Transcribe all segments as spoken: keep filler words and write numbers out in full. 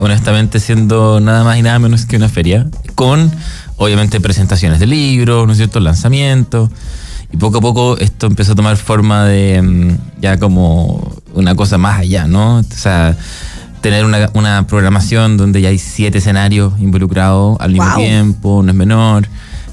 honestamente siendo nada más y nada menos que una feria, con obviamente presentaciones de libros, ¿no es cierto?, lanzamientos, y poco a poco esto empezó a tomar forma de ya como una cosa más allá, ¿no? O sea, tener una, una programación donde ya hay siete escenarios involucrados al mismo wow. tiempo, no es menor,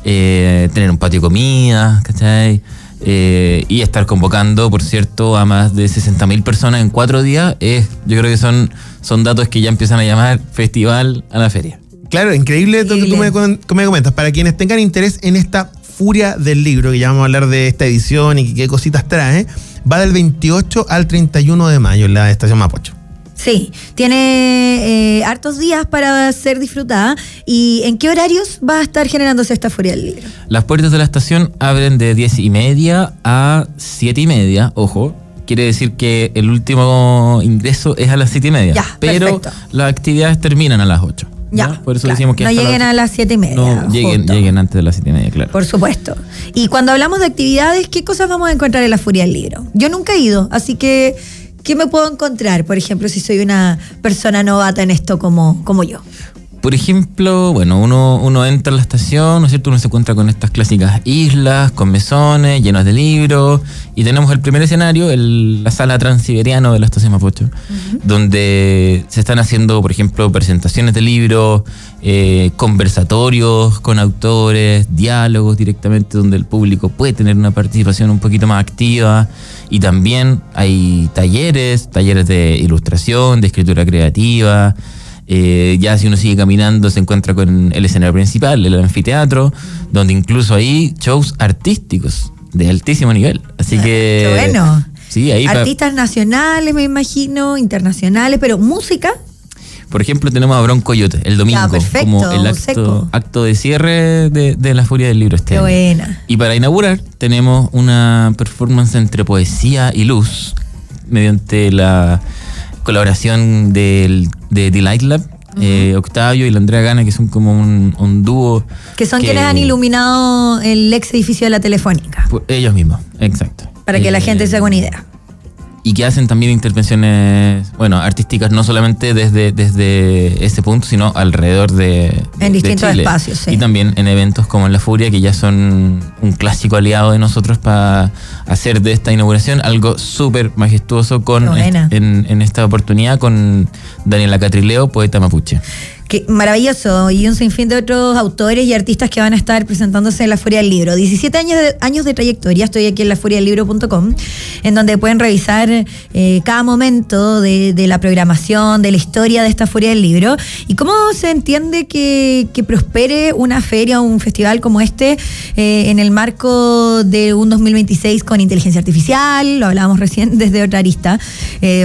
eh, tener un patio de comida, ¿cachai? Eh, y estar convocando, por cierto, a más de sesenta mil personas en cuatro días, eh, yo creo que son, son datos que ya empiezan a llamar festival a la feria. Claro, increíble lo que tú me, tú me comentas. Para quienes tengan interés en esta furia del libro, que ya vamos a hablar de esta edición y qué cositas trae, va del veintiocho al treinta y uno de mayo en la Estación Mapocho. Sí, tiene eh, hartos días para ser disfrutada. ¿Y en qué horarios va a estar generándose esta Feria del Libro? Las puertas de la estación abren de diez y media a siete y media, ojo. Quiere decir que el último ingreso es a las siete y media. Ya, pero perfecto. Las actividades terminan a las ocho. Ya, ¿no? Por eso claro. decimos que no lleguen la, a las siete y media. No, lleguen, lleguen antes de las siete y media, claro. Por supuesto. Y cuando hablamos de actividades, ¿qué cosas vamos a encontrar en la Feria del Libro? Yo nunca he ido, así que ¿qué me puedo encontrar? Por ejemplo, si soy una persona novata en esto como, como yo. Por ejemplo, bueno, uno, uno entra a la estación, ¿no es cierto? Uno se encuentra con estas clásicas islas, con mesones, llenos de libros, y tenemos el primer escenario, el, la sala Transiberiano de la estación Mapocho, uh-huh. donde se están haciendo, por ejemplo, presentaciones de libros, eh, conversatorios con autores, diálogos directamente, donde el público puede tener una participación un poquito más activa, y también hay talleres, talleres de ilustración, de escritura creativa. Eh, ya si uno sigue caminando se encuentra con el escenario principal, el anfiteatro, donde incluso hay shows artísticos de altísimo nivel. Así que... Qué bueno. Sí, ahí artistas pa- nacionales, me imagino, internacionales, pero música. Por ejemplo, tenemos a Bron Coyote el domingo, ya, perfecto, como el acto, acto de cierre de, de la Feria del Libro este Qué año. Buena. Y para inaugurar tenemos una performance entre poesía y luz, mediante la colaboración del, de Delight Lab, uh-huh. eh, Octavio y la Andrea Gana, que son como un, un dúo. Que son que, quienes han iluminado el ex edificio de la Telefónica. Pues ellos mismos, exacto. Para que eh, la gente se haga una idea. Y que hacen también intervenciones, bueno, artísticas, no solamente desde, desde ese punto, sino alrededor de En de distintos Chile. espacios, sí. Y también en eventos como en La Furia, que ya son un clásico aliado de nosotros para hacer de esta inauguración algo súper majestuoso con est- en, en esta oportunidad con Daniela Catrileo, poeta mapuche. Qué maravilloso, y un sinfín de otros autores y artistas que van a estar presentándose en la Feria del Libro. diecisiete años de, años de trayectoria, estoy aquí en la feria del libro punto com, en donde pueden revisar eh, cada momento de, de la programación, de la historia de esta Feria del Libro, y cómo se entiende que, que prospere una feria o un festival como este eh, en el marco de un dos mil veintiséis con inteligencia artificial, lo hablábamos recién desde otra arista, eh,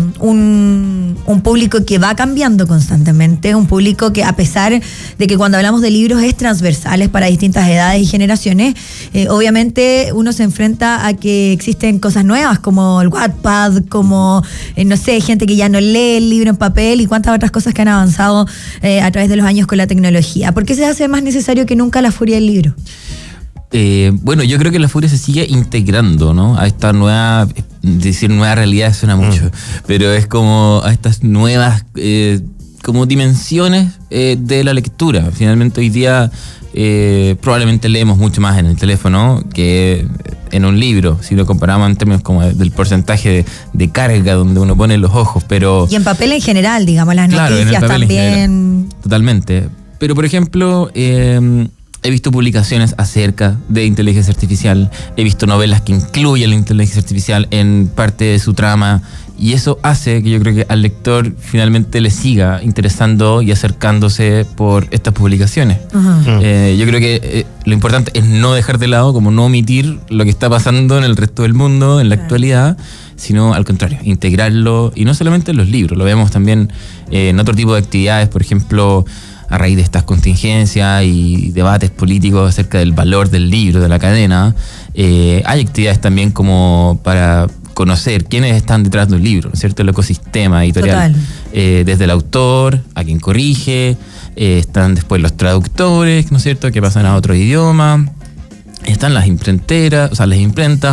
un, un público que va cambiando constantemente, un público que, a pesar de que cuando hablamos de libros es transversal, es para distintas edades y generaciones, eh, obviamente uno se enfrenta a que existen cosas nuevas como el Wattpad, como, eh, no sé, gente que ya no lee el libro en papel y cuántas otras cosas que han avanzado eh, a través de los años con la tecnología. ¿Por qué se hace más necesario que nunca la Feria del Libro? Eh, bueno, yo creo que la Furia se sigue integrando, ¿no? A esta nueva, decir nueva realidad suena mucho, mm. pero es como a estas nuevas eh, como dimensiones eh, de la lectura. Finalmente hoy día eh, probablemente leemos mucho más en el teléfono que en un libro, si lo comparamos en términos como del porcentaje de, de carga donde uno pone los ojos, pero... Y en papel en general, digamos, las claro, noticias también... Totalmente. Pero, por ejemplo... Eh, He visto publicaciones acerca de inteligencia artificial, he visto novelas que incluyen la inteligencia artificial en parte de su trama, y eso hace que yo creo que al lector finalmente le siga interesando y acercándose por estas publicaciones. Uh-huh. Eh, yo creo que eh, lo importante es no dejar de lado, como no omitir lo que está pasando en el resto del mundo, en la claro. actualidad, sino al contrario, integrarlo, y no solamente en los libros, lo vemos también eh, en otro tipo de actividades, por ejemplo... a raíz de estas contingencias y debates políticos acerca del valor del libro, de la cadena, eh, hay actividades también como para conocer quiénes están detrás de un libro, ¿no es cierto? El ecosistema editorial. Eh, desde el autor, a quien corrige, eh, están después los traductores, ¿no es cierto?, que pasan a otro idioma, están las imprenteras, o sea, las imprentas,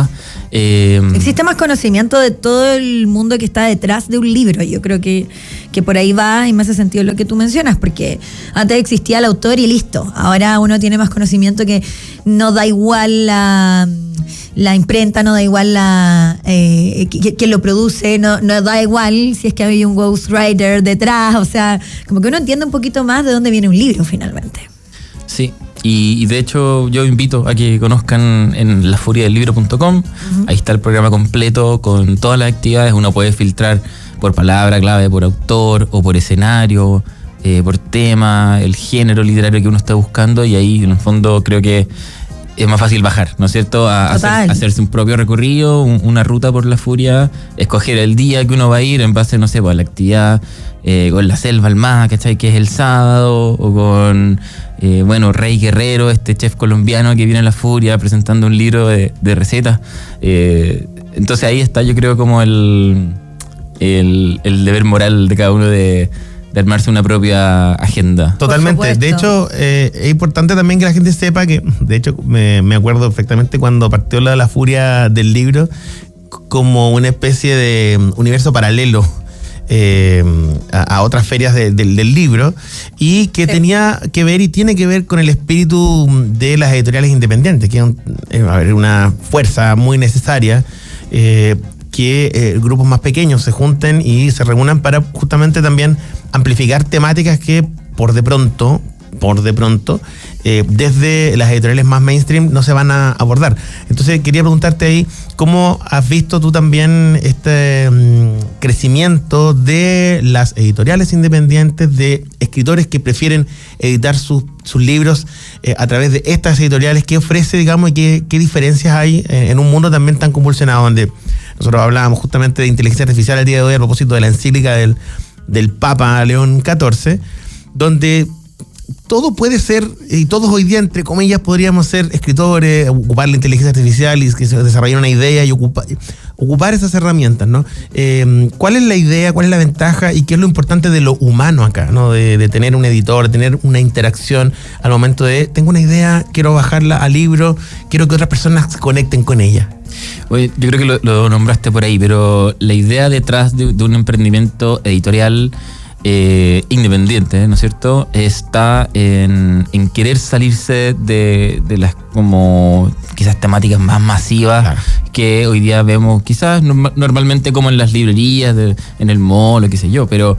Eh, Existe más conocimiento de todo el mundo que está detrás de un libro. Yo creo que, que por ahí va y me hace sentido lo que tú mencionas, porque antes existía el autor y listo. Ahora uno tiene más conocimiento, que no da igual la, la imprenta, no da igual la eh, quien lo produce, no, no da igual si es que hay un ghostwriter detrás. O sea, como que uno entiende un poquito más de dónde viene un libro finalmente. Sí. Y, y de hecho yo invito a que conozcan en la furia del libro punto com. Uh-huh. Ahí está el programa completo con todas las actividades. Uno puede filtrar por palabra clave, por autor o por escenario, eh, por tema, el género literario que uno está buscando, y ahí en el fondo creo que es más fácil bajar, ¿no es cierto? A hacer, hacerse un propio recorrido, un, una ruta por la furia, escoger el día que uno va a ir en base, no sé, pues, a la actividad eh, con la Selva Almada, ¿cachai? Que es el sábado, o con, eh, bueno, Rey Guerrero, este chef colombiano que viene a la furia presentando un libro de, de recetas. Eh, entonces ahí está, yo creo, como el, el, el deber moral de cada uno de... de armarse una propia agenda. Totalmente. De hecho, eh, es importante también que la gente sepa que, de hecho, me, me acuerdo perfectamente cuando partió la, la furia del libro como una especie de universo paralelo eh, a, a otras ferias de, de, del libro, y que sí. tenía que ver y tiene que ver con el espíritu de las editoriales independientes, que es un, eh, a ver, una fuerza muy necesaria. Eh, que eh, grupos más pequeños se junten y se reúnan para justamente también amplificar temáticas que por de pronto, por de pronto, eh, desde las editoriales más mainstream no se van a abordar. Entonces quería preguntarte ahí, ¿cómo has visto tú también este um, crecimiento de las editoriales independientes, de escritores que prefieren editar sus, sus libros eh, a través de estas editoriales? ¿Qué ofrece, digamos, y qué, qué diferencias hay en, en un mundo también tan convulsionado, donde nosotros hablábamos justamente de inteligencia artificial el día de hoy a propósito de la encíclica del, del Papa León catorce, donde todo puede ser, y todos hoy día, entre comillas, podríamos ser escritores, ocupar la inteligencia artificial y que se desarrolle una idea y ocupar, ocupar esas herramientas, ¿no? Eh, ¿Cuál es la idea, cuál es la ventaja y qué es lo importante de lo humano acá, ¿no? De, de tener un editor, de tener una interacción al momento de, tengo una idea, quiero bajarla al libro, quiero que otras personas se conecten con ella. Oye, yo creo que lo, lo nombraste por ahí, pero la idea detrás de, de un emprendimiento editorial eh, independiente, ¿no es cierto?, está en, en querer salirse de, de las como quizás temáticas más masivas, claro, que hoy día vemos quizás no, normalmente como en las librerías, de, en el mall o qué sé yo, pero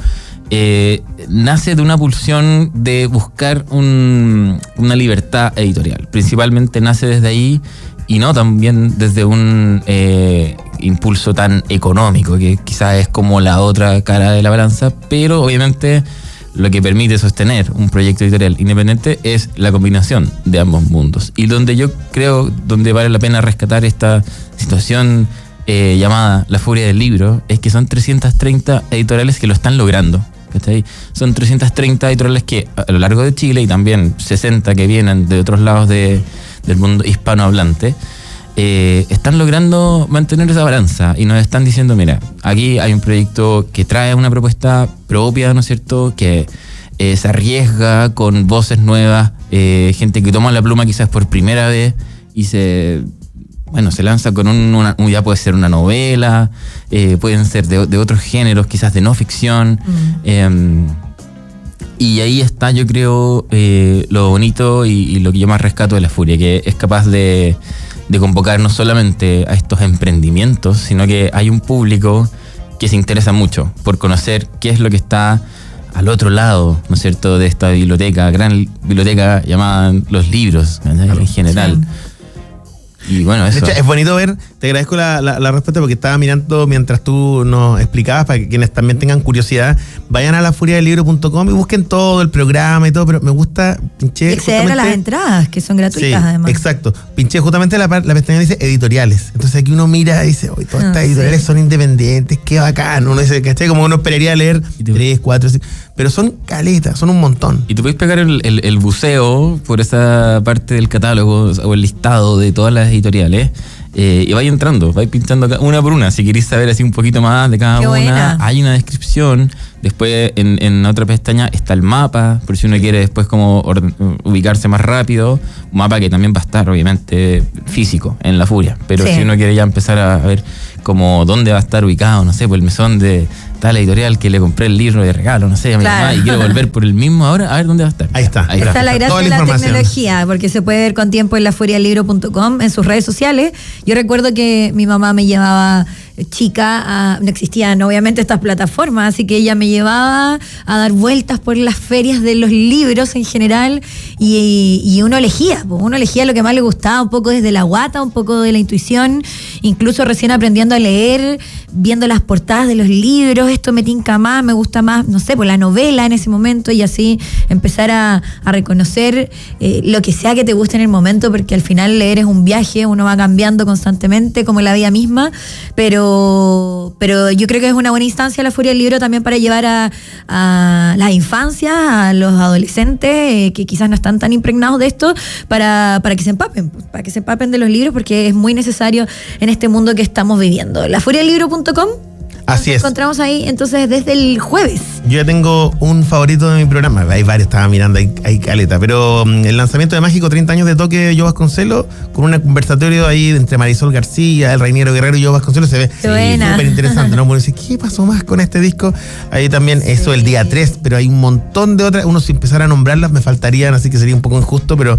eh, nace de una pulsión de buscar un, una libertad editorial. Principalmente nace desde ahí, y no también desde un eh, impulso tan económico, que quizás es como la otra cara de la balanza, pero obviamente lo que permite sostener un proyecto editorial independiente es la combinación de ambos mundos. Y donde yo creo, donde vale la pena rescatar esta situación eh, llamada la furia del libro, es que son trescientas treinta editoriales que lo están logrando. ¿Cachai? Son trescientas treinta editoriales que a lo largo de Chile, y también sesenta que vienen de otros lados de, del mundo hispanohablante, eh, están logrando mantener esa balanza y nos están diciendo, mira, aquí hay un proyecto que trae una propuesta propia, ¿no es cierto?, que eh, se arriesga con voces nuevas, eh, gente que toma la pluma quizás por primera vez y se... Bueno, se lanza con un, una, ya puede ser una novela, eh, pueden ser de, de otros géneros, quizás de no ficción. Mm. Eh, y ahí está, yo creo, eh, lo bonito y, y lo que yo más rescato de la furia, que es capaz de, de convocar no solamente a estos emprendimientos, sino que hay un público que se interesa mucho por conocer qué es lo que está al otro lado, ¿no es cierto?, de esta biblioteca, gran biblioteca llamada los libros, claro, en general. Sí. Y bueno, eso. De hecho, es bonito ver, te agradezco la, la, la respuesta, porque estaba mirando mientras tú nos explicabas, para que quienes también tengan curiosidad, vayan a la furia del libro punto com y busquen todo el programa y todo, pero me gusta, pinché. Acceder a las entradas, que son gratuitas, sí, además. Exacto. Pinché justamente la, la pestaña dice editoriales. Entonces aquí uno mira y dice, oye, todas estas ah, editoriales sí. son independientes, qué bacán. Uno dice, ¿cachai? Como uno esperaría leer tres, cuatro, cinco. Pero son caletas, son un montón. Y tú puedes pegar el, el, el buceo por esa parte del catálogo o el listado de todas las editoriales Eh, y vais entrando, vais pinchando una por una. Si queréis saber así un poquito más de cada Qué una, buena. hay una descripción. Después en, en otra pestaña está el mapa, por si uno quiere después como orden, ubicarse más rápido. Un mapa que también va a estar obviamente físico en La Furia. Pero Sí. si uno quiere ya empezar a ver como dónde va a estar ubicado, no sé, por el mesón de tal editorial que le compré el libro de regalo, no sé, a mi Claro. mamá y quiero volver por el mismo ahora, a ver dónde va a estar. Ahí está. Ahí Esa es la gracia Toda la de la información. tecnología, porque se puede ver con tiempo en la furia del libro punto com, en sus redes sociales. Yo recuerdo que mi mamá me llevaba chica, a, no existían obviamente estas plataformas, así que ella me llevaba a dar vueltas por las ferias de los libros en general y, y uno elegía, pues, uno elegía lo que más le gustaba, un poco desde la guata, un poco de la intuición, incluso recién aprendiendo a leer, viendo las portadas de los libros, esto me tinca más, me gusta más, no sé, pues la novela en ese momento y así empezar a, a reconocer eh, lo que sea que te guste en el momento, porque al final leer es un viaje, uno va cambiando constantemente como la vida misma, pero pero yo creo que es una buena instancia la Furia del Libro también para llevar a, a las infancias, a los adolescentes eh, que quizás no están tan impregnados de esto, para, para que se empapen, para que se empapen de los libros, porque es muy necesario en este mundo que estamos viviendo. La furia del libro punto com. Así Nos es. encontramos ahí entonces desde el jueves. Yo ya tengo un favorito de mi programa. Hay varios, estaba mirando, hay, hay caleta. Pero um, el lanzamiento de Mágico treinta años de toque de Yo Vasconcelos, con un conversatorio ahí entre Marisol García, el Reiniero Guerrero y Yo Vasconcelos, se ve Qué buena. súper interesante, ¿no? Uno dice, ¿qué pasó más con este disco? Ahí también, eso el día tres, pero hay un montón de otras. Uno, si empezara a nombrarlas, me faltarían, así que sería un poco injusto, pero,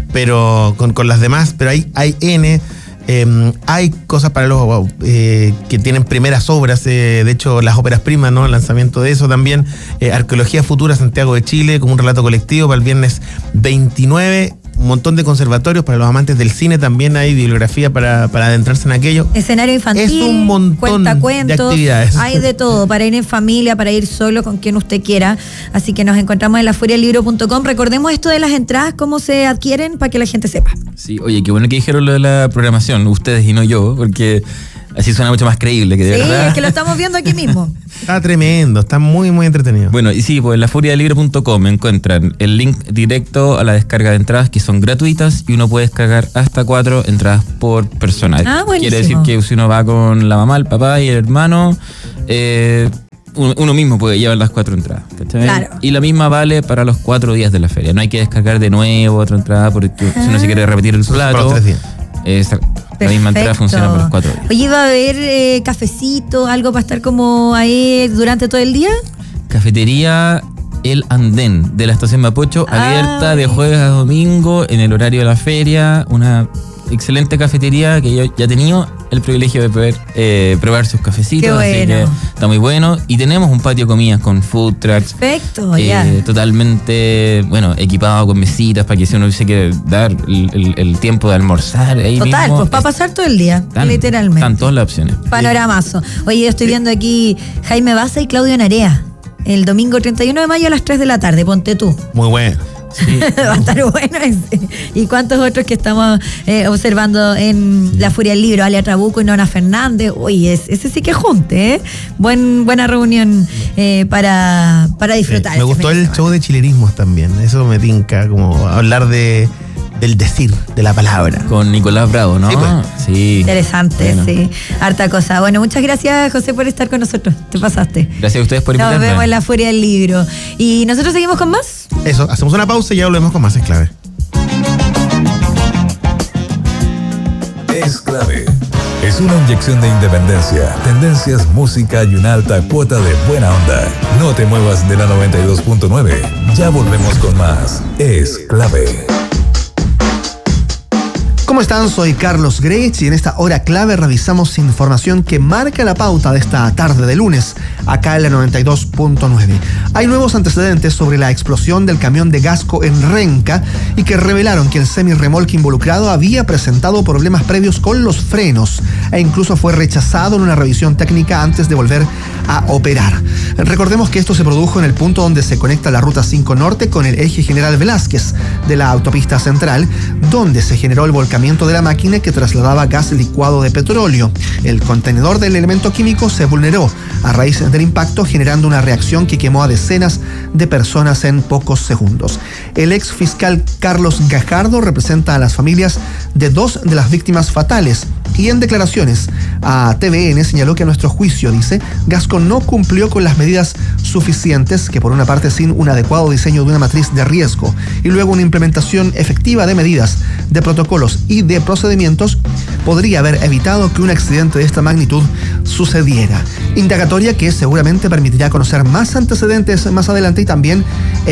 pero con, con las demás. Pero hay, hay N. Eh, hay cosas para los wow, eh, que tienen primeras obras, eh, de hecho las óperas primas, ¿no? El lanzamiento de eso también, eh, Arqueología Futura Santiago de Chile, como un relato colectivo para el viernes veintinueve, un montón de conservatorios para los amantes del cine, también hay bibliografía para, para adentrarse en aquello. Escenario infantil, Es un montón cuentacuentos, de actividades. hay de todo, para ir en familia, para ir solo con quien usted quiera. Así que nos encontramos en la furia del libro punto com. Recordemos esto de las entradas, cómo se adquieren, para que la gente sepa. Sí, oye, qué bueno que dijeron lo de la programación, ustedes y no yo, porque así suena mucho más creíble que de Sí, verdad. es que lo estamos viendo aquí mismo. Está tremendo, está muy, muy entretenido. Bueno, y sí, pues en la furia del libro punto com encuentran el link directo a la descarga de entradas que son gratuitas y uno puede descargar hasta cuatro entradas por persona. Ah, buenísimo. Quiere decir que si uno va con la mamá, el papá y el hermano, eh, uno, uno mismo puede llevar las cuatro entradas. ¿Cachai? Claro. Y la misma vale para los cuatro días de la feria. No hay que descargar de nuevo otra entrada porque si uno se quiere repetir el Para plato. los tres días. Esa- la misma entrada funciona por los cuatro días. Oye, ¿va a haber eh, cafecito, algo para estar como ahí durante todo el día? Cafetería El Andén de la estación Mapocho, Ay. abierta de jueves a domingo en el horario de la feria. Una excelente cafetería que yo ya he tenido el privilegio de poder eh, probar sus cafecitos. Qué Así bueno. que está muy bueno. Y tenemos un patio de comidas con food trucks. Perfecto, eh, ya. Totalmente, bueno, equipado con mesitas para que si uno se quiere dar el, el- el tiempo de almorzar ahí Total, mismo. pues para es- pasar todo el día, están- literalmente. Están todas las opciones. Panoramazo. Oye, yo estoy viendo aquí Jaime Baza y Claudio Narea. El domingo treinta y uno de mayo a las tres de la tarde, ponte tú. Muy bueno. Sí. Va a estar bueno ese. Y cuántos otros que estamos eh, observando en La Furia del Libro, Alia Trabuco y Nona Fernández. Oye, ese, ese sí que junte, ¿eh? Buen, buena reunión eh, para, para disfrutar. Sí, me este gustó fin de el semana. show de chilerismos también. Eso me tinca, como hablar de del decir, de la palabra. Con Nicolás Bravo, ¿no? Sí, pues. Sí. Interesante, Bueno. sí. Harta cosa. Bueno, muchas gracias, José, por estar con nosotros. Te pasaste. Gracias a ustedes por Nos invitarme. vemos en La Furia del Libro. Y nosotros seguimos con más. Eso, hacemos una pausa y ya volvemos con más, es clave. Es clave. Es una inyección de independencia, tendencias, música y una alta cuota de buena onda. No te muevas de la noventa y dos punto nueve. Ya volvemos con más. Es clave. ¿Cómo están? Soy Carlos Greitz y en esta hora clave revisamos información que marca la pauta de esta tarde de lunes, acá en la noventa y dos punto nueve. Hay nuevos antecedentes sobre la explosión del camión de Gasco en Renca y que revelaron que el semirremolque involucrado había presentado problemas previos con los frenos e incluso fue rechazado en una revisión técnica antes de volver a operar. Recordemos que esto se produjo en el punto donde se conecta la Ruta cinco Norte con el eje General Velázquez de la autopista central, donde se generó el volcamiento de la máquina que trasladaba gas licuado de petróleo. El contenedor del elemento químico se vulneró a raíz del impacto, generando una reacción que quemó a decenas de personas en pocos segundos. El ex fiscal Carlos Gajardo representa a las familias de dos de las víctimas fatales Y en declaraciones a T V N señaló que a nuestro juicio, dice, Gasco no cumplió con las medidas suficientes, que por una parte sin un adecuado diseño de una matriz de riesgo y luego una implementación efectiva de medidas, de protocolos y de procedimientos, podría haber evitado que un accidente de esta magnitud sucediera. Indagatoria que seguramente permitirá conocer más antecedentes más adelante y también